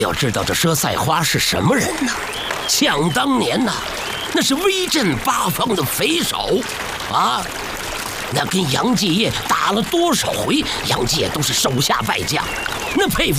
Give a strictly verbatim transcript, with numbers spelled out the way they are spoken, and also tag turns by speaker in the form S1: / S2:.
S1: 要知道这佘赛花是什么人呢？想当年呐，那是威震八方的匪首啊！那跟杨继业打了多少回，杨继业都是手下败将，那佩服